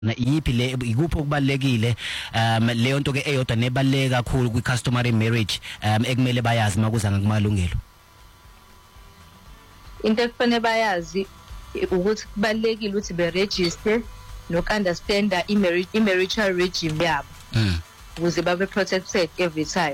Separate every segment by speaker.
Speaker 1: Yipi le ikuphi okubalekile leyo nto ke eyodwa nebaleke kakhulu kwi customary marriage ekumele bayazi makuza ngakumalungelo.
Speaker 2: Into ekufanele bayazi ukuthi kubalekile ukuthi be register no understand i-marital regime yabo ukuze babe protected every time.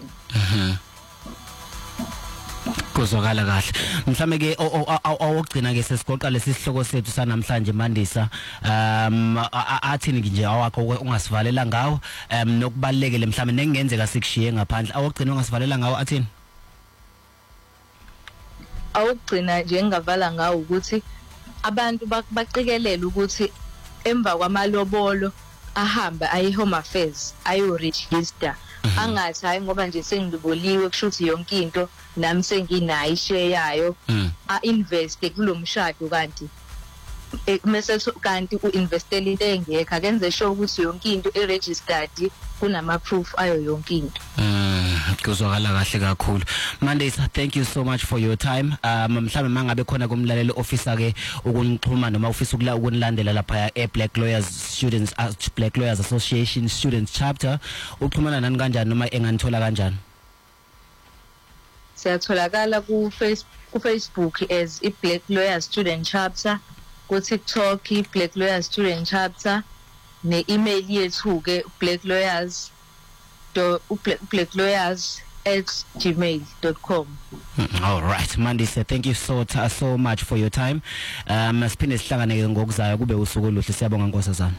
Speaker 1: Kuzwakala kahle mhlawumbe ke awugcina ke sesigoqa lesihloko sethu sanamhlanje Mandisa athini nje awakho ungasivalela ngawo nokubalekele mhlawumbe nengenzeka sikushiye ngaphandle awugcina ungasivalela ngawo athini
Speaker 2: awugcina nje engavala ngawo ukuthi abantu baqikelele ukuthi emva kwamalobolo ahamba ayi home affairs ayo register angathi hayi ngoba nje sengiboliwe kushuthi yonke into nami senginayo ishare yayo invest kulomshado kanti mase kanti uinvestele into engekho akenze sure ukuthi yonke into eregistered kunama proof ayo yonke into.
Speaker 1: Kuzwakala kahle kakhulu Mandisa, thank you so much for your time. Mhlawumbe mangabe khona kumlalelo officer ke ukunixhuma noma ufisa ukunilandela lapha Black Lawyers Association Students Chapter uxhumana nani kanjani noma enganithola kanjani?
Speaker 2: Siyatholakala ku Facebook as Black Lawyers Student Chapter, ku TikTok Black Lawyers Student Chapter, ne email yethu ke blacklawyers@gmail.com.
Speaker 1: All right Mandisa, thank you so much for your time. Siphinde sihlangane ngokuzayo kube usuku oluhle, siyabonga Nkosazana.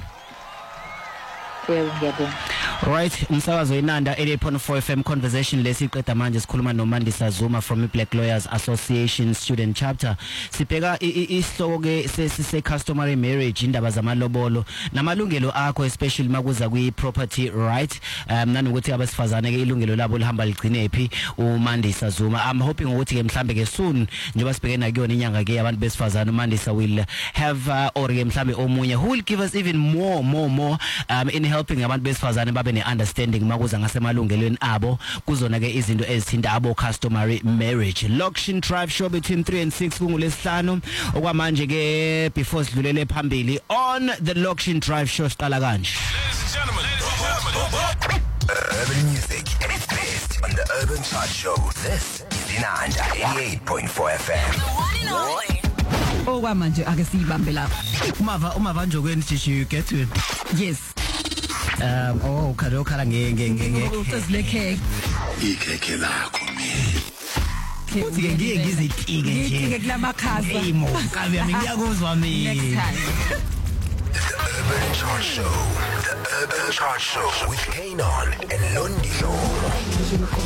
Speaker 1: Right, umsakazo inanda 88.4 FM conversation lesiqeda manje sikhuluma noMandisa Zuma from Black Lawyers Association Student Chapter. Sibheka isihloko ke se customary marriage, indaba zamalobolo namalungelo akho especially makuza kwi property right. Nanokuthi abasifazane ke ilungelo labo lihamba ligcine phi uMandisa Zuma. I'm hoping ukuthi ke mhlambe ke soon njengoba sibhekena kuyona inyanga ke abantu besifazane uMandisa will have or ke mhlambe omunye who will give us even more in helping abantu besifazane babe ne-understanding makuza ngasemalungelweni abo kuzona ke izinto ezithinta abo customary marriage. Lokshin Drive Show between 3 and 6 kungolesihlanu okwamanje ke before sidlulele phambili on the Lokshin Drive Show siqala kanje.
Speaker 3: Urban music at its best on the Urban Chart Show. This is Inanda 88.4 FM.
Speaker 4: Okwamanje ake siyibambe lapha.
Speaker 1: Umava njokweni sisho get to it.
Speaker 4: Yes.
Speaker 1: Ukhala
Speaker 4: ucezileke
Speaker 3: Ikhekhe lakho mina.
Speaker 1: Uthi ke ngizitike nje.
Speaker 4: Ngike kulamakhaza.
Speaker 1: Hey mo, kabe yami ngiyakuzwa mina.
Speaker 4: Next time.
Speaker 3: The Urban Chart Show. The Urban Chart Show with Kainon and Londiso.